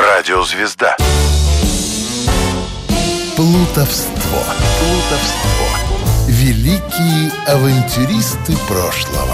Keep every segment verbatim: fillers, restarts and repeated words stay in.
Радиозвезда. Плутовство. Плутовство. Великие авантюристы прошлого.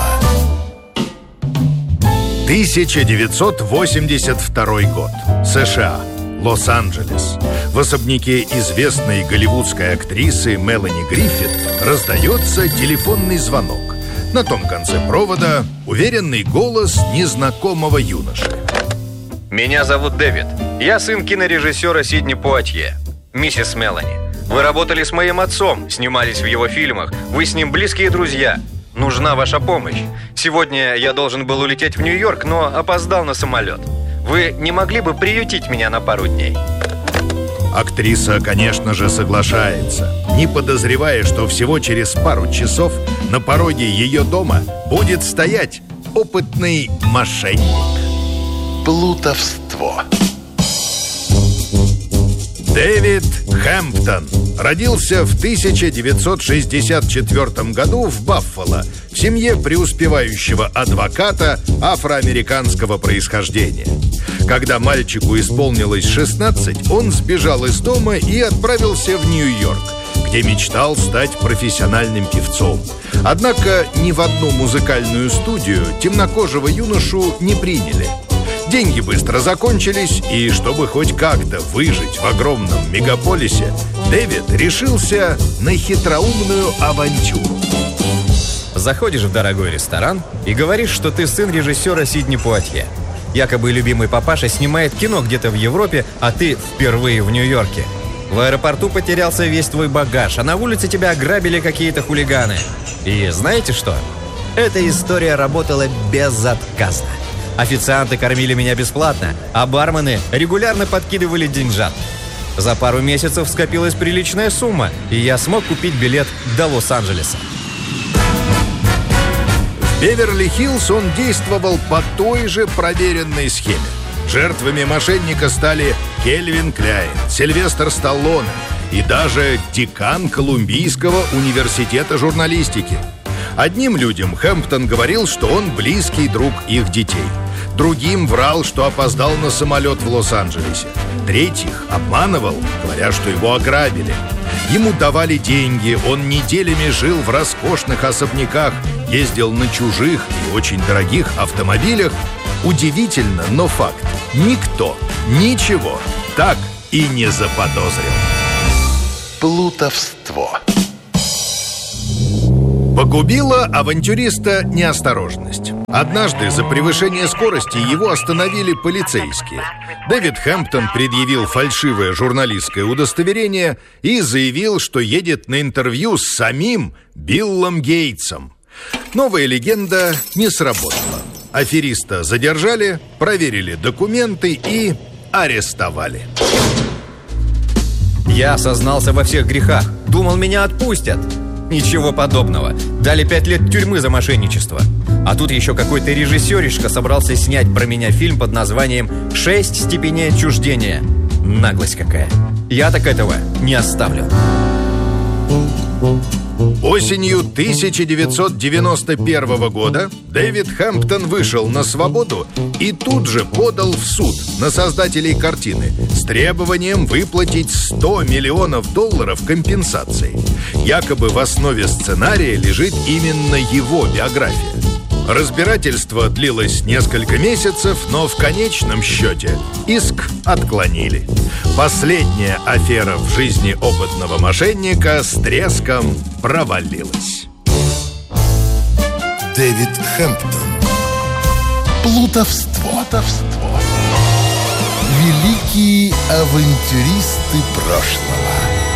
тысяча девятьсот восемьдесят второй год. США. Лос-Анджелес. В особняке известной голливудской актрисы Мелани Гриффит раздается телефонный звонок. На том конце провода уверенный голос незнакомого юноши. Меня зовут Дэвид. Я сын кинорежиссера Сидни Пуатье. Миссис Мелани, вы работали с моим отцом, снимались в его фильмах. Вы с ним близкие друзья. Нужна ваша помощь. Сегодня я должен был улететь в Нью-Йорк, но опоздал на самолет. Вы не могли бы приютить меня на пару дней? Актриса, конечно же, соглашается, не подозревая, что всего через пару часов на пороге ее дома будет стоять опытный мошенник. Плутовство. Дэвид Хэмптон родился в тысяча девятьсот шестьдесят четвёртом году в Баффало в семье преуспевающего адвоката афроамериканского происхождения. Когда мальчику исполнилось шестнадцать, он сбежал из дома и отправился в Нью-Йорк, где мечтал стать профессиональным певцом. Однако ни в одну музыкальную студию темнокожего юношу не приняли. Деньги быстро закончились, и чтобы хоть как-то выжить в огромном мегаполисе, Дэвид решился на хитроумную авантюру. Заходишь в дорогой ресторан и говоришь, что ты сын режиссера Сидни Пуатье. Якобы любимый папаша снимает кино где-то в Европе, а ты впервые в Нью-Йорке. В аэропорту потерялся весь твой багаж, а на улице тебя ограбили какие-то хулиганы. И знаете что? Эта история работала безотказно. Официанты кормили меня бесплатно, а бармены регулярно подкидывали деньжат. За пару месяцев скопилась приличная сумма, и я смог купить билет до Лос-Анджелеса. В Беверли-Хиллз он действовал по той же проверенной схеме. Жертвами мошенника стали Кельвин Кляйн, Сильвестр Сталлоне и даже декан Колумбийского университета журналистики. Одним людям Хэмптон говорил, что он близкий друг их детей. Другим врал, что опоздал на самолет в Лос-Анджелесе. Третьих обманывал, говоря, что его ограбили. Ему давали деньги, он неделями жил в роскошных особняках, ездил на чужих и очень дорогих автомобилях. Удивительно, но факт. Никто ничего так и не заподозрил. Плутовство. Погубила авантюриста неосторожность. Однажды за превышение скорости его остановили полицейские. Дэвид Хэмптон предъявил фальшивое журналистское удостоверение и заявил, что едет на интервью с самим Биллом Гейтсом. Новая легенда не сработала. Афериста задержали, проверили документы и арестовали. Я сознался во всех грехах. Думал, меня отпустят. Ничего подобного. Дали пять лет тюрьмы за мошенничество. А тут еще какой-то режиссеришка собрался снять про меня фильм под названием «Шесть степеней отчуждения». Наглость какая. Я так этого не оставлю. Осенью тысяча девятьсот девяносто первого года Дэвид Хэмптон вышел на свободу и тут же подал в суд на создателей картины с требованием выплатить сто миллионов долларов компенсации. Якобы в основе сценария лежит именно его биография. Разбирательство длилось несколько месяцев, но в конечном счете иск отклонили. Последняя афера в жизни опытного мошенника с треском провалилась. Дэвид Хэмптон. Плутовство. Плутовство. Великие авантюристы прошлого.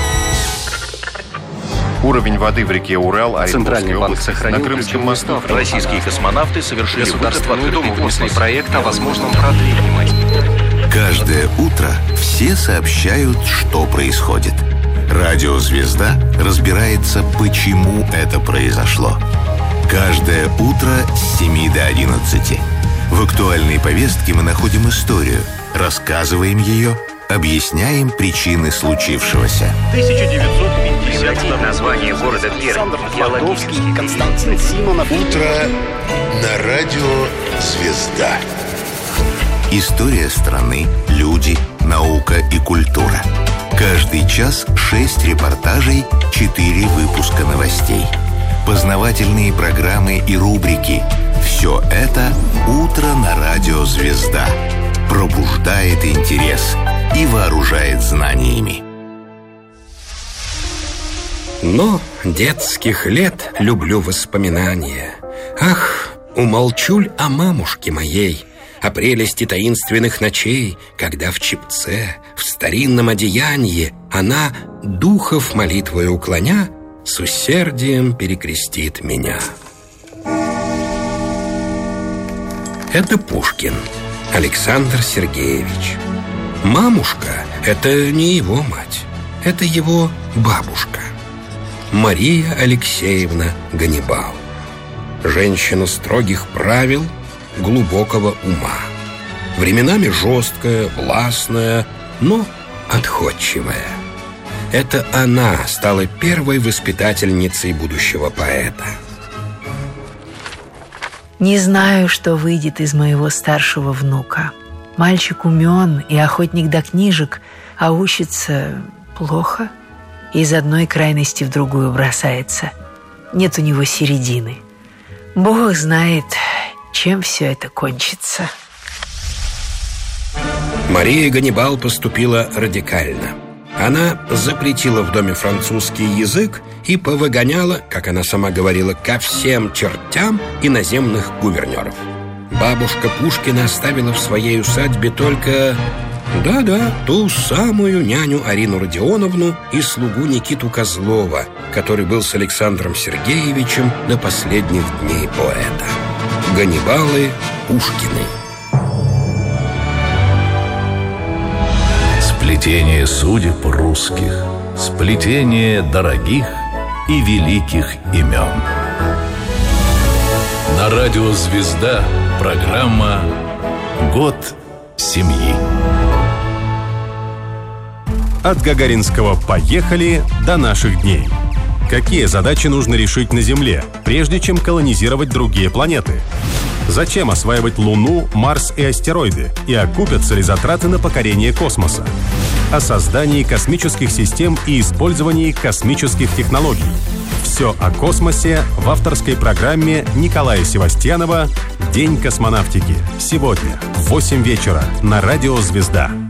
Уровень воды в реке Урал, Центральный банк сохранил на Крымском мосту. Российские космонавты совершили Государственную Думу внесли проект о возможном продлении. Каждое утро все сообщают, что происходит. Радиозвезда разбирается, почему это произошло. Каждое утро с семи до одиннадцати. В актуальной повестке мы находим историю, рассказываем ее, объясняем причины случившегося. тысяча девятьсот пятьдесят название города Пермь. Потовский, Константин Симонов. Утро на радио «Звезда». История страны, люди, наука и культура. Каждый час шесть репортажей, четыре выпуска новостей. Познавательные программы и рубрики. Все это «Утро на радио Звезда». Пробуждает интерес и вооружает знаниями. Но детских лет люблю воспоминания. Ах, умолчуль о мамушке моей, о прелести таинственных ночей, когда в чепце, в старинном одеянии она, духов молитвой уклоня, с усердием перекрестит меня. Это Пушкин Александр Сергеевич. Мамушка — это не его мать, это его бабушка Мария Алексеевна Ганнибал. Женщина строгих правил, глубокого ума. Временами жесткая, властная, но отходчивая. Это она стала первой воспитательницей будущего поэта. Не знаю, что выйдет из моего старшего внука. Мальчик умен и охотник до книжек, а учится плохо. Из одной крайности в другую бросается. Нет у него середины. Бог знает, чем все это кончится. Мария Ганнибал поступила радикально. Она запретила в доме французский язык и повыгоняла, как она сама говорила, ко всем чертям иноземных гувернеров. Бабушка Пушкина оставила в своей усадьбе только... Да-да, ту самую няню Арину Родионовну и слугу Никиту Козлова, который был с Александром Сергеевичем до последних дней поэта. Ганнибалы Пушкины. Сплетение судеб русских, сплетение дорогих и великих имен. На радио «Звезда» программа «Год семьи». От гагаринского «поехали» до наших дней. Какие задачи нужно решить на Земле, прежде чем колонизировать другие планеты? Зачем осваивать Луну, Марс и астероиды? И окупятся ли затраты на покорение космоса? О создании космических систем и использовании космических технологий. Все о космосе в авторской программе Николая Севастьянова «День космонавтики». Сегодня в восемь вечера на радио «Звезда».